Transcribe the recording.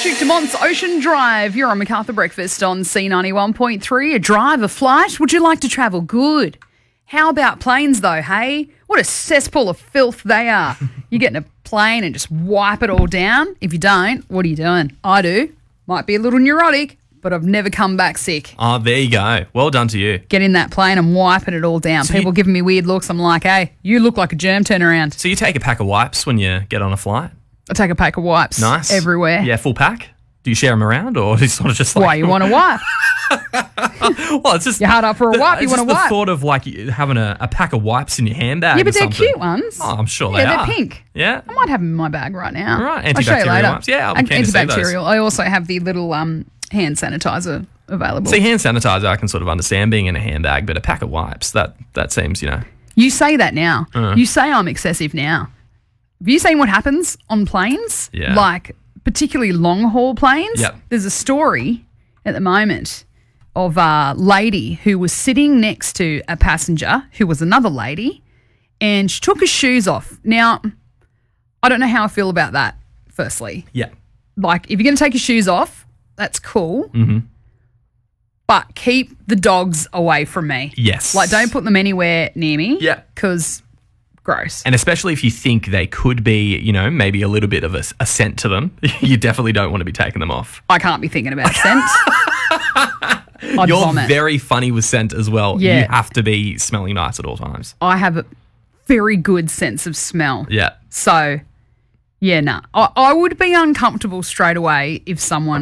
Duke Dumont's Ocean Drive. You're on MacArthur Breakfast on C91.3. A drive, a flight? Would you like to travel? Good. How about planes, though, hey? What a cesspool of filth they are. You get in a plane and just wipe it all down. If you don't, what are you doing? I do. Might be a little neurotic, but I've never come back sick. Oh, there you go. Well done to you. Get in that plane and wiping it all down. People giving me weird looks. I'm like, hey, you look like a germ turnaround. So you take a pack of wipes when you get on a flight? I take a pack of wipes. Nice. Everywhere. Yeah, full pack? Do you share them around or is it sort of just like... Why, you want a wipe? Well, it's just... You're hard up for a wipe, you want a wipe. It's just the thought of like having a pack of wipes in your handbag. Yeah, but they're something. cute ones. Oh, I'm sure they are. Yeah, they're pink. Yeah. I might have them in my bag right now. Right, I'll show you antibacterial later. wipes. Yeah, I'm keen to see those. Antibacterial. I also have the little hand sanitizer available. See, hand sanitizer I can sort of understand being in a handbag, but a pack of wipes, that seems, You say that now. You say I'm excessive now. Have you seen what happens on planes? Yeah. Like, particularly long-haul planes? Yep. There's a story at the moment of a lady who was sitting next to a passenger who was another lady, and she took her shoes off. Now, I don't know how I feel about that, firstly. Yeah. Like, if you're going to take your shoes off, that's cool. Mm-hmm. But keep the dogs away from me. Yes. Like, don't put them anywhere near me. Yeah. Because gross. And especially if you think they could be, maybe a little bit of a scent to them, you definitely don't want to be taking them off. I can't be thinking about scent. I'd You're vomit. very funny with scent as well. Yeah. You have to be smelling nice at all times. I have a very good sense of smell. Yeah. So, yeah, nah. I would be uncomfortable straight away if someone